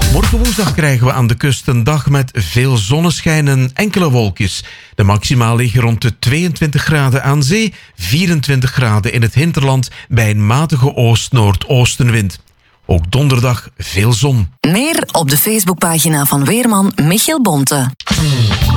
Morgen woensdag krijgen we aan de kust een dag met veel zonneschijn en enkele wolkjes. De maximaal liggen rond de 22 graden aan zee, 24 graden in het hinterland bij een matige oost-noordoostenwind. Ook donderdag veel zon. Meer op de Facebookpagina van weerman Michiel Bonte.